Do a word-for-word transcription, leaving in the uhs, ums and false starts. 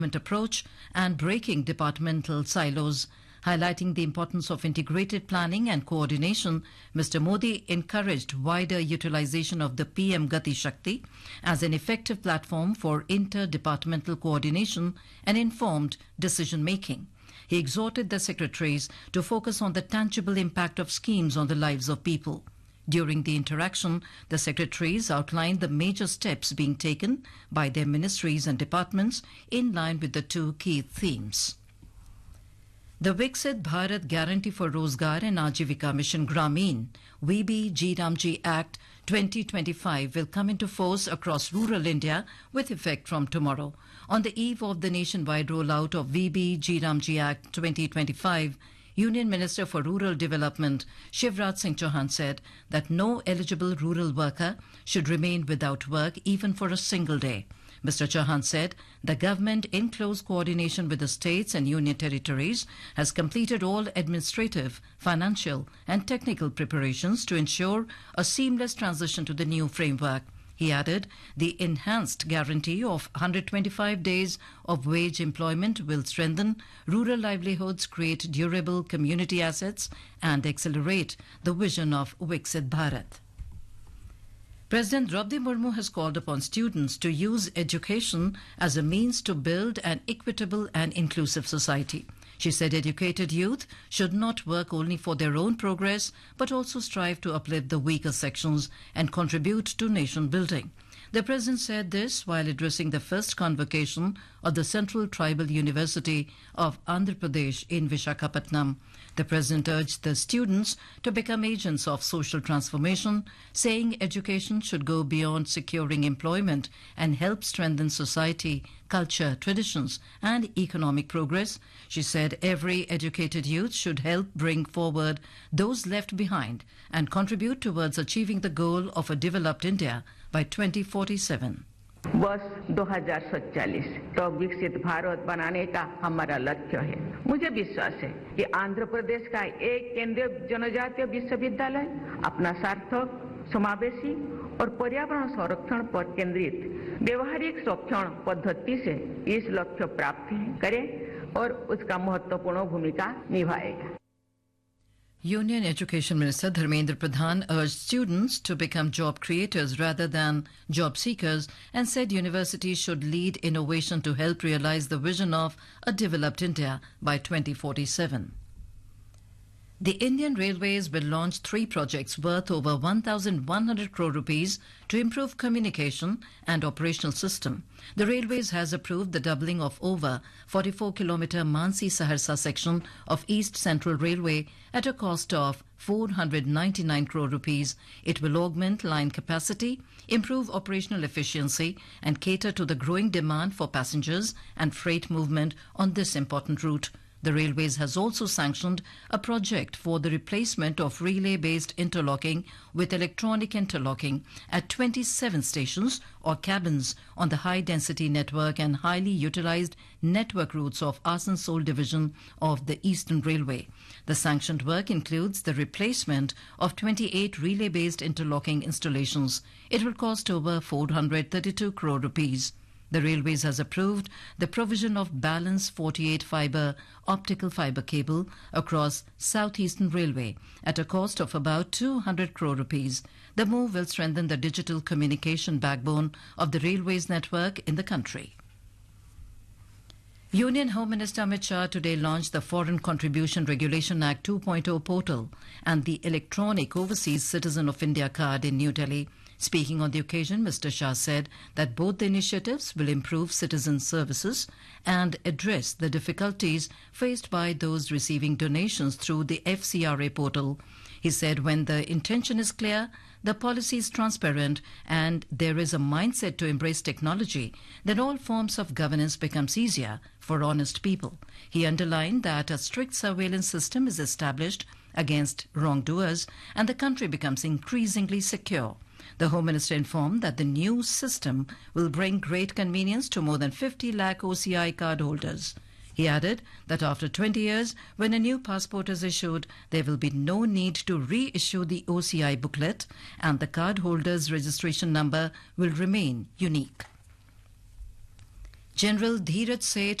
approach and breaking departmental silos. Highlighting the importance of integrated planning and coordination, Mister Modi encouraged wider utilization of the P M Gati Shakti as an effective platform for inter-departmental coordination and informed decision-making. He exhorted the secretaries to focus on the tangible impact of schemes on the lives of people. During the interaction, the secretaries outlined the major steps being taken by their ministries and departments in line with the two key themes. The Viksit Bharat Guarantee for Rozgar and Ajivika Mission Grameen V B G Ramji Act twenty twenty-five will come into force across rural India with effect from tomorrow. On the eve of the nationwide rollout of V B G Ramji Act twenty twenty-five, Union Minister for Rural Development Shivraj Singh Chauhan said that no eligible rural worker should remain without work even for a single day. Mister Chauhan said the government, in close coordination with the states and union territories, has completed all administrative, financial and technical preparations to ensure a seamless transition to the new framework. He added the enhanced guarantee of one hundred twenty-five days of wage employment will strengthen rural livelihoods, create durable community assets and accelerate the vision of Viksit Bharat. President Draupadi Murmu has called upon students to use education as a means to build an equitable and inclusive society. She said educated youth should not work only for their own progress, but also strive to uplift the weaker sections and contribute to nation building. The President said this while addressing the first convocation of the Central Tribal University of Andhra Pradesh in Visakhapatnam. The President urged the students to become agents of social transformation, saying education should go beyond securing employment and help strengthen society, culture, traditions and economic progress. She said every educated youth should help bring forward those left behind and contribute towards achieving the goal of a developed India by twenty forty-seven. वर्ष दो हज़ार सैंतालीस तो विकसित भारत बनाने का हमारा लक्ष्य है। मुझे विश्वास है कि आंध्र प्रदेश का एक केंद्रीय जनजातीय विश्वविद्यालय अपना सार्थक, समावेशी और पर्यावरण संरक्षण पर केंद्रित व्यवहारिक शिक्षण पद्धति से इस लक्ष्य प्राप्त करे और उसका महत्वपूर्ण भूमिका निभाएगा। Union Education Minister Dharmendra Pradhan urged students to become job creators rather than job seekers and said universities should lead innovation to help realize the vision of a developed India by twenty forty-seven. The Indian Railways will launch three projects worth over one thousand one hundred crore rupees to improve communication and operational system. The Railways has approved the doubling of over forty-four kilometre Mansi-Saharsa section of East Central Railway at a cost of four hundred ninety-nine crore rupees. It will augment line capacity, improve operational efficiency and cater to the growing demand for passengers and freight movement on this important route. The Railways has also sanctioned a project for the replacement of relay-based interlocking with electronic interlocking at twenty-seven stations or cabins on the high-density network and highly utilized network routes of Asansol division of the Eastern Railway. The sanctioned work includes the replacement of twenty-eight relay-based interlocking installations. It will cost over four hundred thirty-two crore rupees. The Railways has approved the provision of balanced forty-eight fibre optical fibre cable across Southeastern Railway at a cost of about two hundred crore rupees. The move will strengthen the digital communication backbone of the Railways network in the country. Union Home Minister Amit Shah today launched the Foreign Contribution Regulation Act two point oh portal and the Electronic Overseas Citizen of India card in New Delhi. Speaking on the occasion, Mister Shah said that both the initiatives will improve citizen services and address the difficulties faced by those receiving donations through the F C R A portal. He said when the intention is clear, the policy is transparent and there is a mindset to embrace technology, then all forms of governance becomes easier for honest people. He underlined that a strict surveillance system is established against wrongdoers and the country becomes increasingly secure. The Home Minister informed that the new system will bring great convenience to more than fifty lakh O C I card holders. He added that after twenty years, when a new passport is issued, there will be no need to reissue the O C I booklet and the card holder's registration number will remain unique. General Dheeraj Seth,